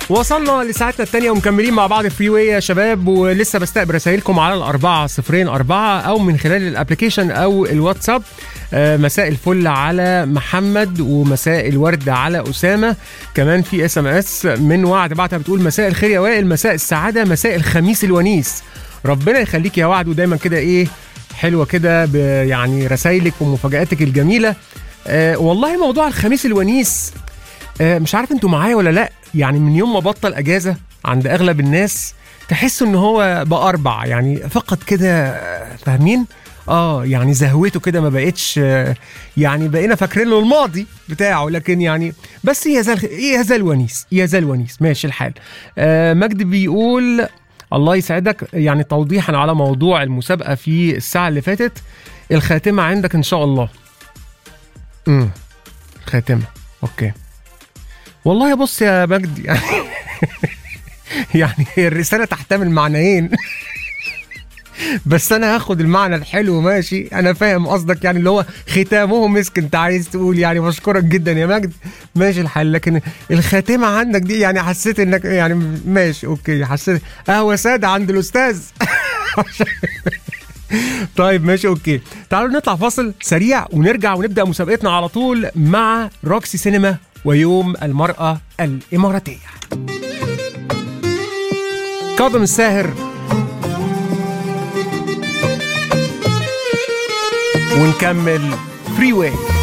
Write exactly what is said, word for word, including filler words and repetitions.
وصلنا لساعتنا الثانية ومكملين مع بعض فري واي يا شباب، ولسه بستقبل رسائلكم على الأربعة صفرين أربعة أو من خلال الابليكيشن أو الواتساب. آه مساء الفل على محمد، ومساء الورد على أسامة. كمان في اس ام اس من وعد بعتها بتقول مساء الخير يا وائل، مساء السعادة، مساء الخميس الونيس. ربنا يخليك يا وعد، ودايما كده ايه حلوة كده يعني رسائلك ومفاجآتك الجميلة. آه والله موضوع الخميس الونيس آه مش عارف انتوا معايا ولا لا، يعني من يوم ما بطل اجازة عند اغلب الناس تحس ان هو بأربع يعني فقط كده، فاهمين؟ اه يعني زهوته كده ما بقتش، يعني بقينا فاكرين له الماضي بتاعه، لكن يعني بس يزال يزال ونيس يزال ونيس ماشي الحال. آه مجد بيقول الله يسعدك، يعني توضيحا على موضوع المسابقة في الساعة اللي فاتت، الخاتمة عندك ان شاء الله. امم خاتمة اوكي. والله يا بص يا مجد يعني يعني الرسالة تحتمل معنيين بس انا هاخد المعنى الحلو ماشي. انا فاهم قصدك، يعني اللي هو ختامه مسك انت عايز تقول، يعني بشكرك جدا يا مجد ماشي الحال. لكن الخاتمة عندك دي يعني حسيت انك يعني ماشي اوكي، حسيت قهوة سادة عند الاستاذ طيب ماشي اوكي. تعالوا نطلع فاصل سريع ونرجع ونبدأ مسابقتنا على طول مع روكسي سينما ويوم المرأة الإماراتية. كاظم الساهر ونكمل فري واي.